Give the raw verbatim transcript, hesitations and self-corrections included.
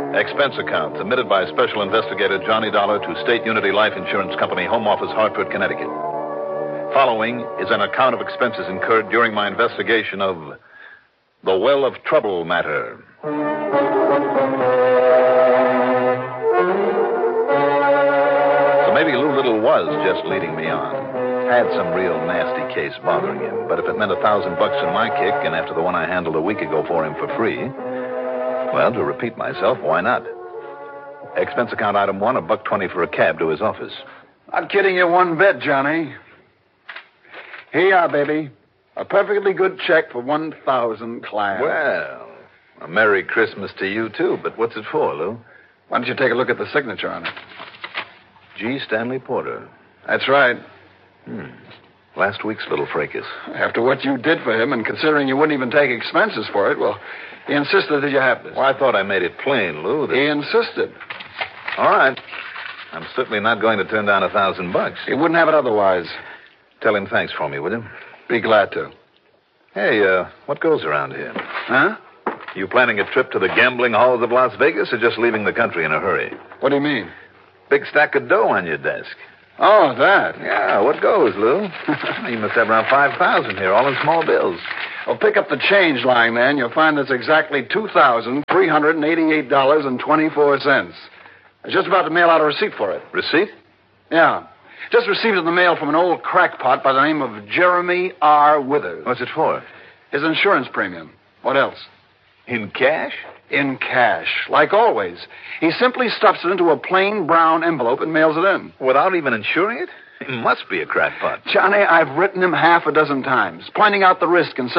Expense account submitted by Special Investigator Johnny Dollar to State Unity Life Insurance Company, Home Office, Hartford, Connecticut. Following is an account of expenses incurred during my investigation of the Well of Trouble matter. So maybe Lou Little was just leading me on. Had some real nasty case bothering him, but if it meant a thousand bucks in my kick, and after the one I handled a week ago for him for free, well, to repeat myself, why not? Expense account item one, a buck twenty for a cab to his office. Not kidding you one bit, Johnny. Here you are, baby. A perfectly good check for one thousand clams. Well, a Merry Christmas to you, too, but what's it for, Lou? Why don't you take a look at the signature on it? G. Stanley Porter. That's right. Hmm. Last week's little fracas. After what you did for him, and considering you wouldn't even take expenses for it, well, he insisted that you have this. Well, I thought I made it plain, Lou. That... He insisted. All right. I'm certainly not going to turn down a thousand bucks. He wouldn't have it otherwise. Tell him thanks for me, will you? Be glad to. Hey, uh, what goes around here? Huh? You planning a trip to the gambling halls of Las Vegas or just leaving the country in a hurry? What do you mean? Big stack of dough on your desk. Oh, that. Yeah, what goes, Lou? You must have around five thousand here, all in small bills. Well, pick up the change lying there, and you'll find that's exactly two thousand three hundred eighty-eight dollars and twenty-four cents. I was just about to mail out a receipt for it. Receipt? Yeah. Just received it in the mail from an old crackpot by the name of Jeremy R. Withers. What's it for? His insurance premium. What else? In cash? In cash, like always. He simply stuffs it into a plain brown envelope and mails it in. Without even insuring it? It must be a crackpot. Johnny, I've written him half a dozen times, pointing out the risk and